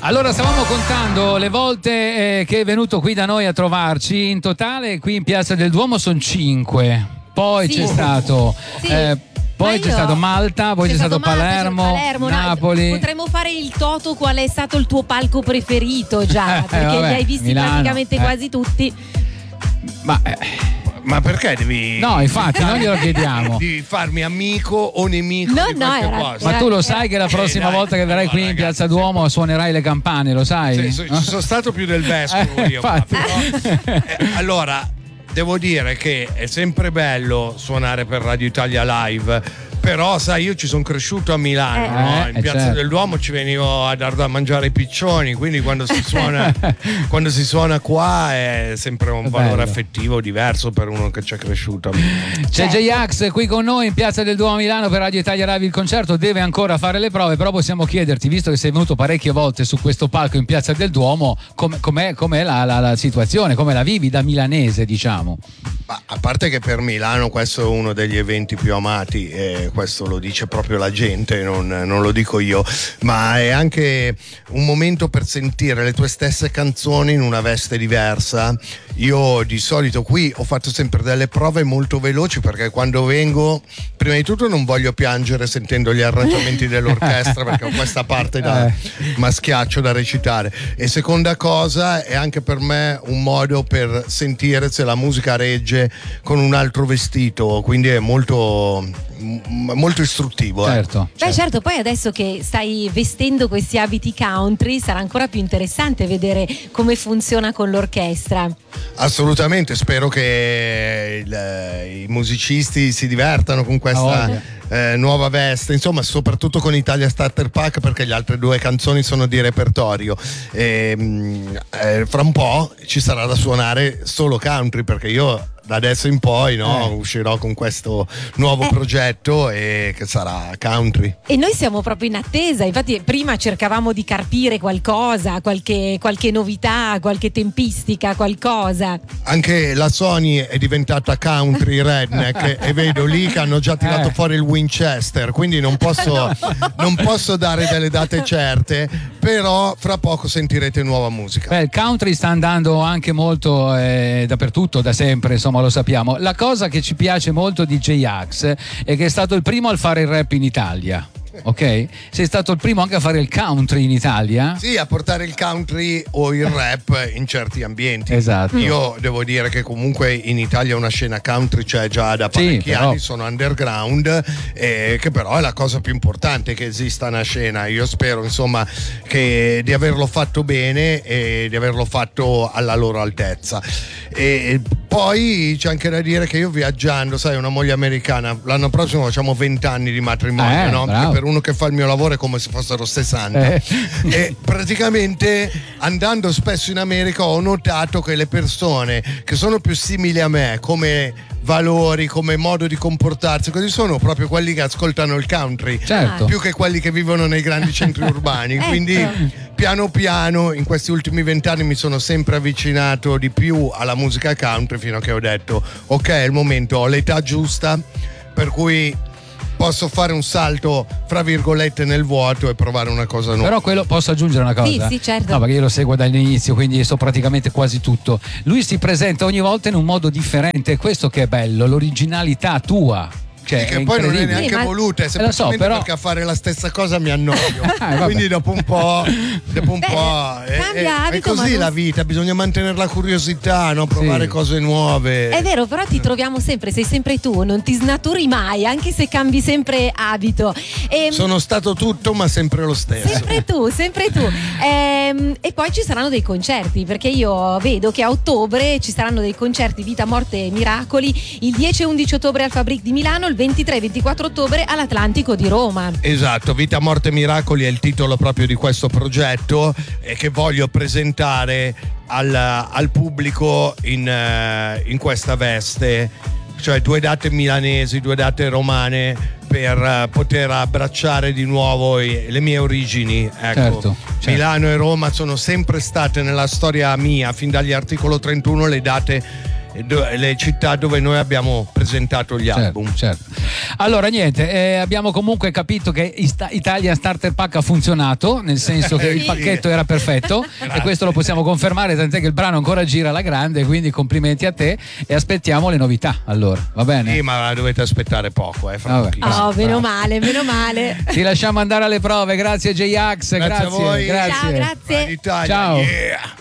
Allora, stavamo contando le volte che è venuto qui da noi a trovarci. In totale qui in Piazza del Duomo sono 5. Poi c'è stato poi c'è stato Malta, poi c'è stato Palermo, Napoli. Potremmo fare il toto, qual è stato il tuo palco preferito già, perché li hai visti Milano, praticamente quasi tutti. Ma perché devi... No, infatti, non glielo chiediamo. Di farmi amico o nemico di qualche cosa. Ma tu lo sai che la prossima volta che verrai qui in Piazza Duomo suonerai le campane, lo sai? Sì, sono stato più del vescovo io. Allora, devo dire che è sempre bello suonare per Radio Italia Live. Però sai, io ci sono cresciuto a Milano, no? In Piazza del Duomo ci venivo a dar da mangiare i piccioni, quindi quando si suona qua è sempre un valore affettivo diverso per uno che ci è cresciuto a Milano. C'è J-Ax qui con noi in Piazza del Duomo a Milano per Radio Italia Live. Il concerto deve ancora fare le prove, però possiamo chiederti, visto che sei venuto parecchie volte su questo palco in Piazza del Duomo, com'è la situazione, come la vivi da milanese, diciamo? Ma a parte che per Milano questo è uno degli eventi più amati, questo lo dice proprio la gente, non lo dico io, ma è anche un momento per sentire le tue stesse canzoni in una veste diversa. Io di solito qui ho fatto sempre delle prove molto veloci, perché quando vengo, prima di tutto non voglio piangere sentendo gli arrangiamenti dell'orchestra, perché ho questa parte da maschiaccio da recitare, e seconda cosa è anche per me un modo per sentire se la musica regge con un altro vestito, quindi è molto istruttivo. Certo, poi adesso che stai vestendo questi abiti country sarà ancora più interessante vedere come funziona con l'orchestra. Assolutamente, spero che i musicisti si divertano con questa nuova veste, insomma, soprattutto con Italia Starter Pack, perché le altre 2 canzoni sono di repertorio. Fra un po' ci sarà da suonare solo country, perché io da adesso in poi uscirò con questo nuovo progetto che sarà country. E noi siamo proprio in attesa, infatti prima cercavamo di carpire qualcosa, qualche novità, qualche tempistica, qualcosa. Anche la Sony è diventata country redneck e vedo lì che hanno già tirato fuori il Winchester, quindi non posso dare delle date certe, però fra poco sentirete nuova musica. Il country sta andando anche molto dappertutto da sempre, insomma, lo sappiamo. La cosa che ci piace molto di J-Ax è che è stato il primo a fare il rap in Italia. Ok? Sei stato il primo anche a fare il country in Italia? Sì, a portare il country o il rap in certi ambienti. Esatto. Io devo dire che comunque in Italia una scena country c'è già da parecchi anni, sono underground, che però è la cosa più importante, che esista una scena. Io spero, insomma, di averlo fatto bene e di averlo fatto alla loro altezza. E poi c'è anche da dire che io, viaggiando, sai, una moglie americana, l'anno prossimo facciamo 20 anni di matrimonio, no? Che per uno che fa il mio lavoro è come se fossero 60. E praticamente, andando spesso in America, ho notato che le persone che sono più simili a me come valori, come modo di comportarsi, così, sono proprio quelli che ascoltano il country, più che quelli che vivono nei grandi centri urbani. Quindi piano piano in questi ultimi 20 anni mi sono sempre avvicinato di più alla musica country, fino a che ho detto ok, è il momento, ho l'età giusta, per cui posso fare un salto fra virgolette nel vuoto e provare una cosa nuova. Però quello, posso aggiungere una cosa? Sì, certo. No, perché io lo seguo dall'inizio, quindi so praticamente quasi tutto. Lui si presenta ogni volta in un modo differente, è questo che è bello, l'originalità tua. Cioè, che poi non è neanche voluta, è semplicemente perché a fare la stessa cosa mi annoio. Quindi dopo un po' è così la vita, bisogna mantenere la curiosità, no? Provare cose nuove. È vero, però ti troviamo sempre, sei sempre tu, non ti snaturi mai, anche se cambi sempre abito. Sono stato tutto, ma sempre lo stesso. Sempre tu. E poi ci saranno dei concerti, perché io vedo che a ottobre ci saranno dei concerti Vita, Morte e Miracoli, il 10 e 11 ottobre al Fabric di Milano, il 23 e 24 ottobre all'Atlantico di Roma. Esatto, Vita, Morte e Miracoli è il titolo proprio di questo progetto, che voglio presentare al pubblico in questa veste, cioè 2 date milanesi, 2 date romane, per poter abbracciare di nuovo le mie origini. Ecco. Certo. Milano e Roma sono sempre state nella storia mia, fin dagli Articolo 31, le date le città dove noi abbiamo presentato gli album. Certo. Allora niente, abbiamo comunque capito che Italia Starter Pack ha funzionato, nel senso che il pacchetto era perfetto e questo lo possiamo confermare, tant'è che il brano ancora gira alla grande, quindi complimenti a te e aspettiamo le novità, allora, va bene? Sì, ma dovete aspettare poco, meno male. Ti lasciamo andare alle prove, grazie J-Ax, grazie. A voi. Grazie. Ciao, grazie. Italia, ciao. Yeah.